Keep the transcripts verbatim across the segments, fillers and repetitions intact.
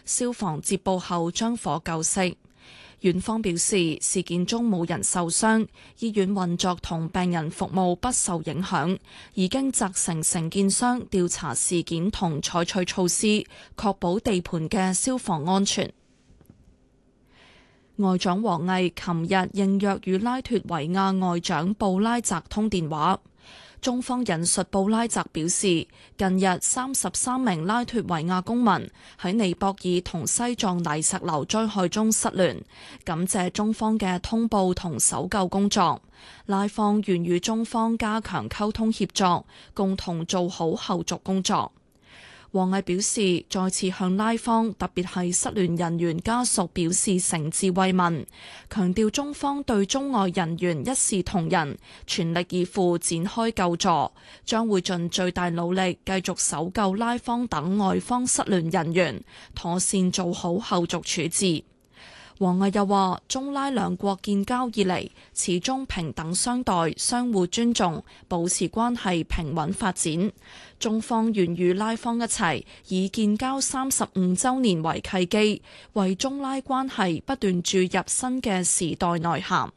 消防接報後將火救熄。院方表示，事件中冇人受傷，醫院運作同病人服務不受影響，已經責成承建商調查事件同採取措施，確保地盤嘅消防安全。外長王毅琴日應約與拉脫維亞外長布拉澤通電話。中方引述布拉澤表示，近日三十三名拉脫維亞公民喺尼泊爾同西藏泥石流災害中失聯，感謝中方嘅通報同搜救工作。拉方願與中方加強溝通協作，共同做好後續工作。王毅表示，再次向拉方，特別係失聯人員家屬表示誠摯慰問，強調中方對中外人員一視同仁，全力以赴展開救助，將會盡最大努力繼續搜救拉方等外方失聯人員，妥善做好後續處置。王毅又話，中拉兩國建交以嚟，始終平等相待、相互尊重，保持關係平穩發展。中方願與拉方一齊，以建交三十五週年為契機，為中拉關係不斷注入新嘅時代內涵。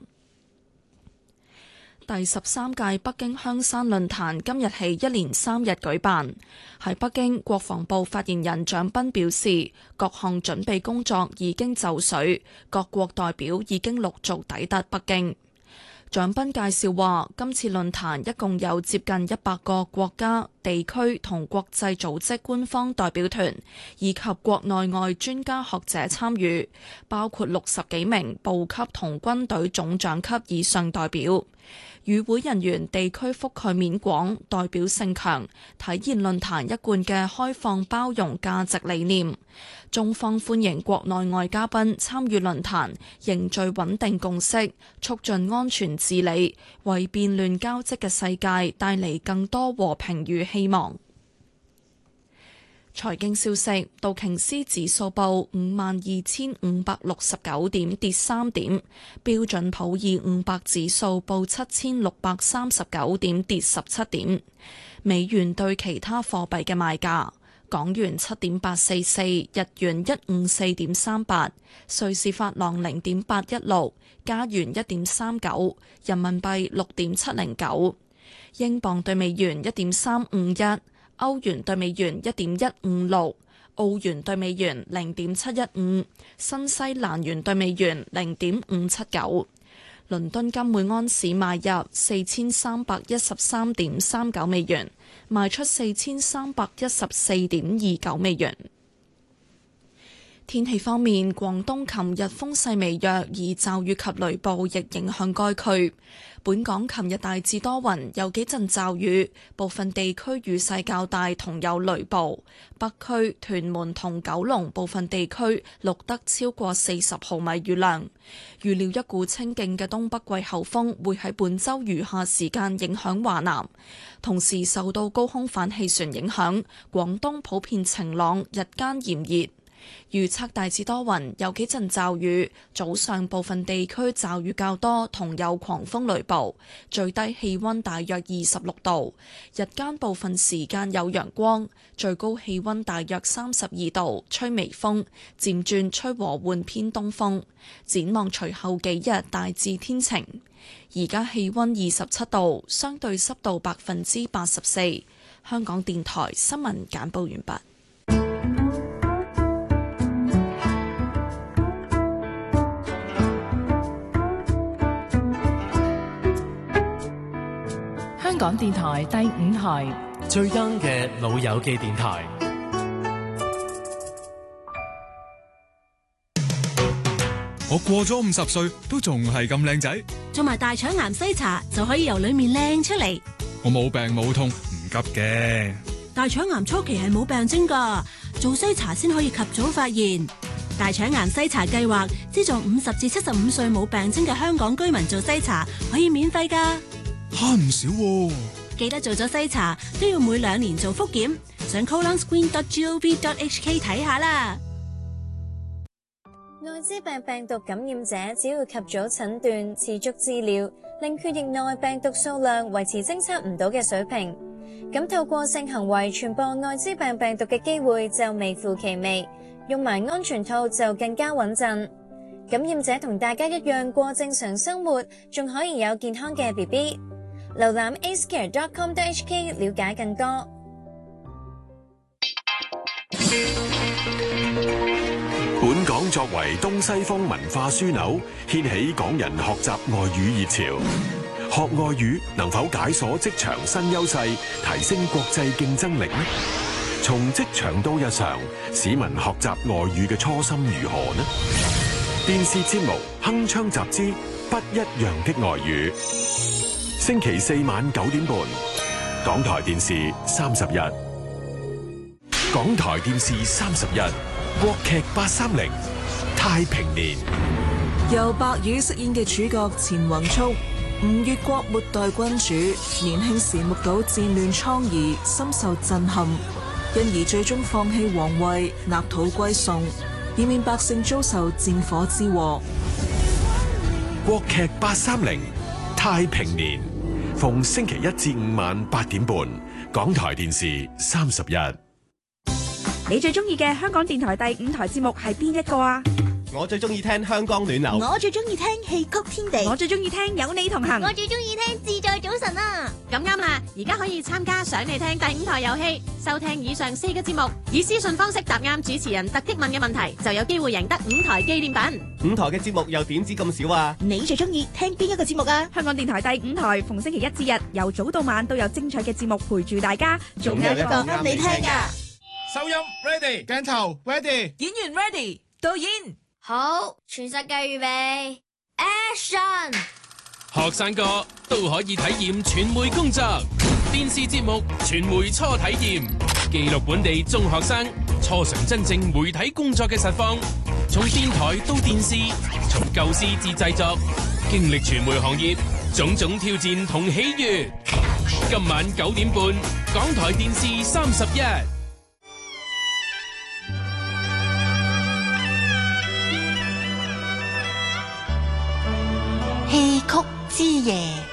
第十三屆北京香山論壇今日起一連三日舉辦。喺北京，國防部發言人蔣斌表示，各項準備工作已經就緒，各國代表已經陸續抵達北京。蔣斌介紹話，今次論壇一共有接近一百個國家、地區同國際組織官方代表團，以及國內外專家學者參與，包括六十幾名部級同軍隊總長級以上代表。與會人員地區覆蓋面廣，代表性強，體現論壇一貫嘅開放包容價值理念。中方歡迎國內外嘉賓參與論壇，凝聚穩定共識，促進安全治理，為變亂交織嘅世界帶嚟更多和平與希望。財經消息，道瓊斯指數報五萬二千五百六十九點，跌三點；標準普爾五百指數報七千六百三十九點，跌十七點。美元對其他貨幣嘅賣價：港元七點八四四，日元一五四點三八，瑞士法郎零點八一六，加元一點三九，人民幣六點七零九，英鎊對美元一點三五一。歐元對美元一點一五六，澳元對美元零點七一五，新西蘭元對美元零點五七九。倫敦金每安士買入四千三百一十三點三九美元，賣出四千三百一十四點二九美元。天氣方面，廣東琴日風勢微弱，而驟雨及雷暴亦影響該區。本港琴日大致多雲，有幾陣驟雨，部分地區雨勢較大，同有雷暴。北區、屯門同九龍部分地區錄得超過四十毫米雨量。預料一股清勁嘅東北季候風會喺本週餘下時間影響華南，同時受到高空反氣旋影響，廣東普遍晴朗，日間炎熱。預測大致多雲，有幾陣驟雨，早上部分地區驟雨較多，同有狂風雷暴，最低氣溫大約二十六度，日間部分時間有陽光，最高氣溫大約三十二度，吹微風，漸轉吹和緩偏東風。展望隨後幾日大致天晴。而家氣溫二十七度，相對濕度百分之八十四。香港電台新聞簡報完畢。 香港電台第五台最 young 嘅老友記電台。 我過咗五十歲都仲係咁靚仔， 做埋大腸癌篩查就可以由裏面靚出嚟。 我冇病冇痛，唔急嘅。 大腸癌初期係冇病徵㗎，做篩查先可以及早發現。大腸癌篩查計劃資助五十至七十五歲冇病徵嘅香港居民做篩查，可以免費㗎。 慳唔少喎。 記得做咗篩查都要每兩年做複檢，上 colon screen dot gov dot h k 睇下啦。 艾滋病病毒感染者只要及早診斷、持續治療，令血液內病毒數量維持偵測唔到嘅水平，咁透過性行為傳播艾滋病病毒嘅機會就微乎其微。 用埋安全套就更加穩陣。感染者同大家一樣過正常生活，仲可以有健康嘅 B B。瀏覽 a c e care dot com dot h k 了解更多。 本港作為東西方文化樞紐，掀起港人學習外語熱潮。學外語能否解鎖職場新優勢，提升國際競爭力呢？從職場到日常，市民學習外語嘅初心如何呢？電視節目《鏗鏘集之不一樣的外語》，星期四晚九點半，港台電視三十一。港台電視三十一，國劇八三零太平年， 由白宇飾演嘅主角錢宏速，吳越國末代君主，年輕時目睹戰亂瘡痍，深受震撼，因而最終放棄皇位，納土歸宋，以免百姓遭受戰火之禍。 國劇八三零太平年，逢星期一至五晚八點半，港台電視三十一。 你最中意嘅香港電台第五台節目係邊一個啊？ 我最中意聽香港暖流， 我最中意聽戲曲天地， 我最中意聽有你同行， 我最中意聽自在早晨啊！ 咁啱啦，而家可以參加想你聽第五台遊戲，收聽以上四個節目，以私信方式答啱主持人突擊問嘅問題，就有機會贏得五台紀念品。 五台嘅節目又點止咁少啊？ 你最中意聽邊一個節目啊？ 香港電台第五台逢星期一至日由早到晚都有精彩嘅節目陪住大家， 仲有一個啱你聽噶。 收音 ready， 鏡頭 ready， 演員 ready， 導演好，全世界預備 ，Action！ 學生哥都可以體驗傳媒工作，電視節目傳媒初體驗，記錄本地中學生初嘗真正媒體工作嘅實況，從電台到電視，從構思至製作，經歷傳媒行業種種挑戰同喜悅。今晚九點半，港台電視三十一。 戲曲之夜。